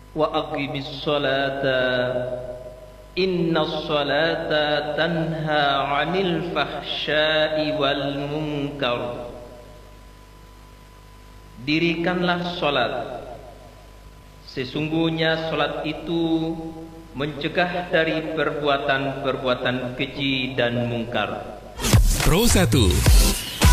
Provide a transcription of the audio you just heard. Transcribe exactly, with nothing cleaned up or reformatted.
wa aqimis sholata innas sholata tanha 'anil fahsya'i wal munkar. Dirikanlah salat, sesungguhnya salat itu mencegah dari perbuatan-perbuatan keji dan mungkar. Pro satu